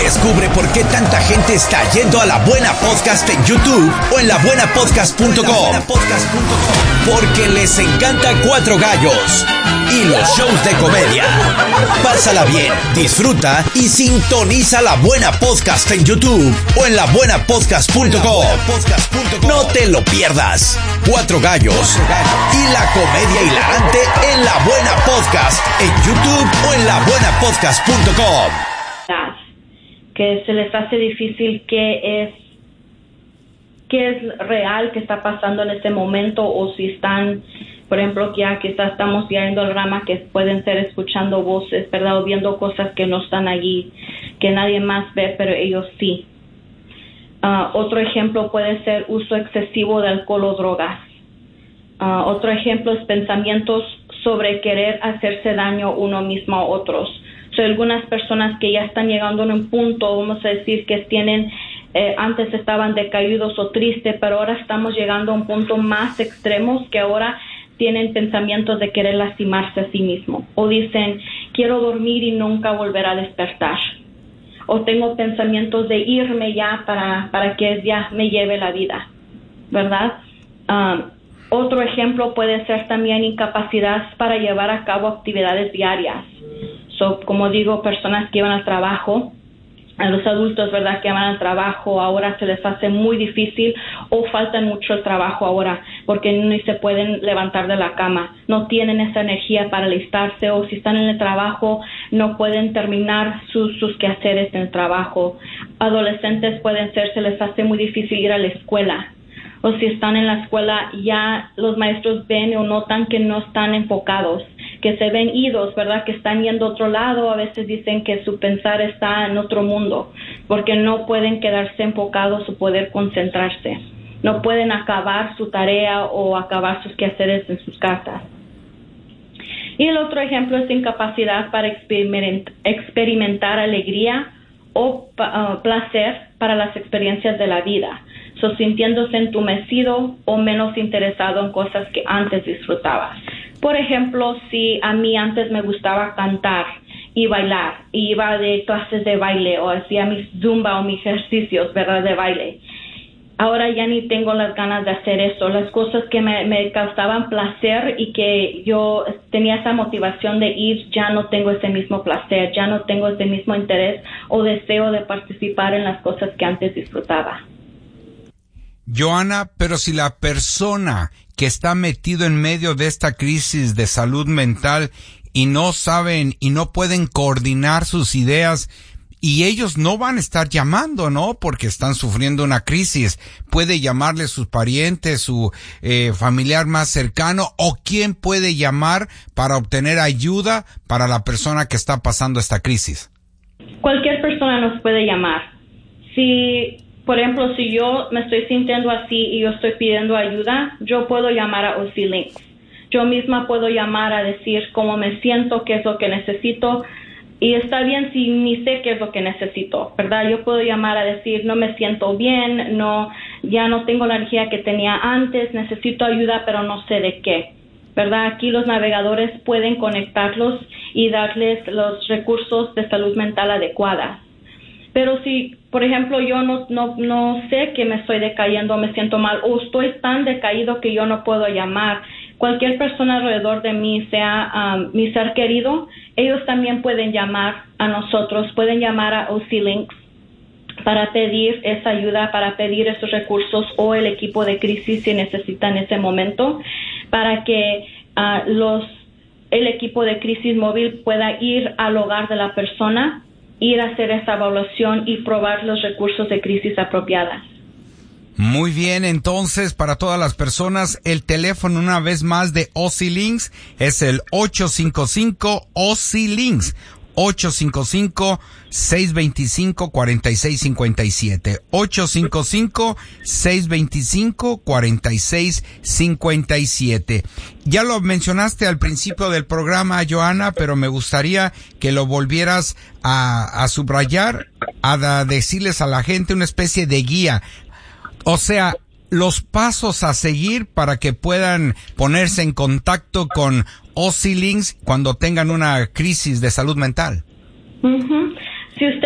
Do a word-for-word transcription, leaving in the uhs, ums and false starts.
Descubre por qué tanta gente está yendo a La Buena Podcast en YouTube o en la buena podcast punto com. Porque les encanta Cuatro Gallos y los shows de comedia. Pásala bien, disfruta y sintoniza La Buena Podcast en YouTube o en la buena podcast punto com. No te lo pierdas. Cuatro Gallos y la comedia hilarante en La Buena Podcast en YouTube o en la buena podcast punto com. Que se les hace difícil qué es qué es real que está pasando en este momento, o si están, por ejemplo, que ya quizás estamos viendo el rama, que pueden ser escuchando voces, ¿verdad? O viendo cosas que no están allí, que nadie más ve, pero ellos sí. Uh, otro ejemplo puede ser uso excesivo de alcohol o drogas. Uh, otro ejemplo es pensamientos sobre querer hacerse daño uno mismo a otros. So, algunas personas que ya están llegando a un punto, vamos a decir, que tienen, eh, antes estaban decaídos o tristes, pero ahora estamos llegando a un punto más extremos, que ahora tienen pensamientos de querer lastimarse a sí mismo. O dicen, quiero dormir y nunca volver a despertar. O tengo pensamientos de irme ya para, para que ya me lleve la vida, ¿verdad? Um, otro ejemplo puede ser también incapacidad para llevar a cabo actividades diarias. So, como digo, personas que van al trabajo, a los adultos, ¿verdad?, que van al trabajo, ahora se les hace muy difícil o faltan mucho el trabajo ahora porque no se pueden levantar de la cama, no tienen esa energía para alistarse, o si están en el trabajo no pueden terminar sus, sus quehaceres en el trabajo. Adolescentes pueden ser, se les hace muy difícil ir a la escuela, o si están en la escuela ya los maestros ven o notan que no están enfocados, que se ven idos, ¿verdad?, que están yendo a otro lado. A veces dicen que su pensar está en otro mundo, porque no pueden quedarse enfocados o poder concentrarse. No pueden acabar su tarea o acabar sus quehaceres en sus casas. Y el otro ejemplo es incapacidad para experiment- experimentar alegría o uh, placer para las experiencias de la vida. So, sintiéndose entumecido o menos interesado en cosas que antes disfrutaba. Por ejemplo, si a mí antes me gustaba cantar y bailar, y iba de clases de baile o hacía mis zumba o mis ejercicios, ¿verdad?, de baile. Ahora ya ni tengo las ganas de hacer eso. Las cosas que me, me causaban placer y que yo tenía esa motivación de ir, ya no tengo ese mismo placer, ya no tengo ese mismo interés o deseo de participar en las cosas que antes disfrutaba. Johanna, pero si la persona que está metido en medio de esta crisis de salud mental y no saben y no pueden coordinar sus ideas, y ellos no van a estar llamando, ¿no?, porque están sufriendo una crisis, puede llamarle sus parientes, su eh, familiar más cercano, o quién puede llamar para obtener ayuda para la persona que está pasando esta crisis. Cualquier persona nos puede llamar. Si Por ejemplo, si yo me estoy sintiendo así y yo estoy pidiendo ayuda, yo puedo llamar a O C Links. Yo misma puedo llamar a decir cómo me siento, qué es lo que necesito. Y está bien si ni sé qué es lo que necesito, ¿verdad? Yo puedo llamar a decir, no me siento bien, no, ya no tengo la energía que tenía antes, necesito ayuda, pero no sé de qué, ¿verdad? Aquí los navegadores pueden conectarlos y darles los recursos de salud mental adecuadas. Pero si, por ejemplo, yo no, no, no sé que me estoy decayendo, me siento mal, o estoy tan decaído que yo no puedo llamar, cualquier persona alrededor de mí, sea um, mi ser querido, ellos también pueden llamar a nosotros, pueden llamar a O C Links para pedir esa ayuda, para pedir esos recursos, o el equipo de crisis si necesitan ese momento, para que uh, los el equipo de crisis móvil pueda ir al hogar de la persona, ir a hacer esa evaluación y probar los recursos de crisis apropiadas. Muy bien, entonces, para todas las personas, el teléfono una vez más de O C Links es el ocho cinco cinco O C Links, ocho cinco cinco, seis dos cinco, cuatro seis cinco siete, ocho cinco cinco, seis dos cinco, cuatro seis cinco siete. Ya lo mencionaste al principio del programa, Johanna, pero me gustaría que lo volvieras a, a subrayar, a, a decirles a la gente una especie de guía. O sea, los pasos a seguir para que puedan ponerse en contacto con O C Links cuando tengan una crisis de salud mental. Uh-huh. Si usted